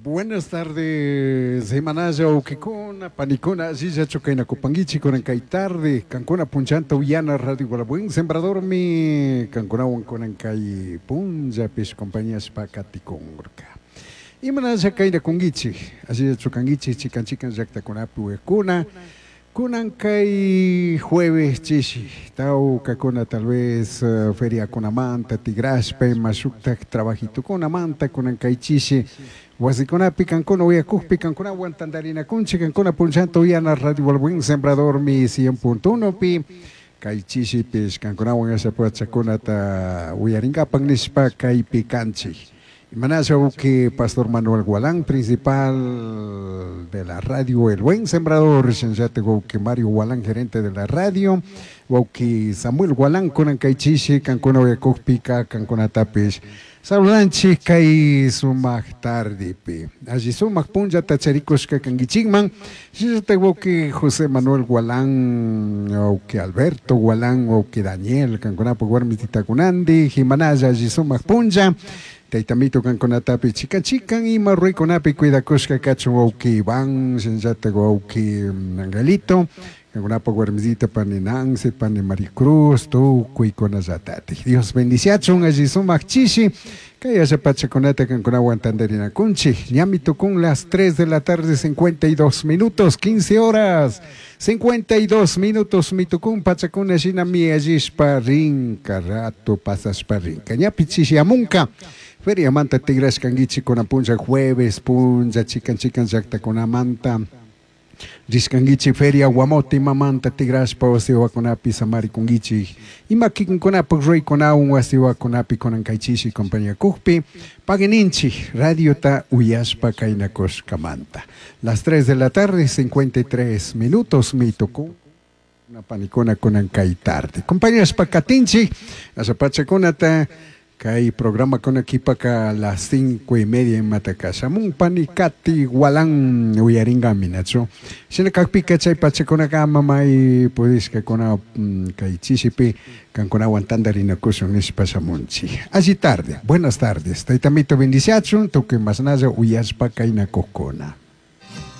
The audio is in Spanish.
Buenas tardes, Semanaya Ukikuna, Panicona, Zilla Chocaina Copanguichi, con Ancay tarde, Cancona Punchanta, Uyana, Radio Gualabuen, Sembrador mi, Cancona con Ancay Punja, Pes compañías Pacaticongrca. Y Manaya Caina Conguichi, así Chocanguichi, Chican Chican, Jacta con Apu, Cuna. Kunankay jueves chishi, tau kakuna tal vez feria con amanta, tigraspe, masukta trabajito con amanta, kunankay chishi, huasicona picancona, huiacuj picancona, guantandarina kunchi, cancona punchanto, yana radio Gualabuen, Sembrador mi 100.1 pi, kay chishi pis cancona huasa puachacona ta huiaringapan nispa kay picanchi. Manazo que Pastor Manuel Gualán, principal de la radio El Buen Sembrador, que Mario Gualán, gerente de la radio, que Samuel Gualán, con Ancaichiche, Cancona Oyacupica, Cancona Tapes, Saulanchi, Kai Sumac tarde, allí Sumac Punja, Tacharicos, Canguichigman, que José Manuel Gualán, o que Alberto Gualán, o que Daniel, Cancona Poguarmitita Cunandi, Jimanaya, allí Sumac Punja. Taitamito Canconatapi chican y marrui conapi cuida cosca cacho wauki van sensata wauki angelito canconapo guarmizita paninanse pane maricruz tu cui conazatati Dios bendiciachon allí son machishi que se pacha conata canconaguan tanderina kunchi ñamito con las 3 de la tarde 52 minutos 15 horas 52 minutos mitucun pachacuna shina mi allí sparring rato pasas sparring cañapichishi amunca Feria Manta Tigres Canguichi con Apunja jueves, Punja, chican Jacta con Amanta, Discanguichi Feria Guamoti Mamanta Tigres Pausiwa con Api Samari Conguichi, y Makin con Apo Rey con Aun Wasiwa con Api con Ancaichichi compañía Cujpi, Pageninchi, Radio Ta Uyaspa Kainakos Camanta. Las 3 de la tarde, 53 minutos, me tocó. Una panicona con Ancay tarde. Compañeros Pacatinchi, la Zapachaconata. Hay programa con equipa a las 5:30 en Matacasamun, Panicati, Gualán, Uyaringami, Nacho. Si no capica, chay pachacona gama, mai, pues que con a caichisipi, con aguantandarina cuson es pasamunchi. Así tarde, buenas tardes. Taitamito bendiciachun, toque más nada, uyaspa caina cocona.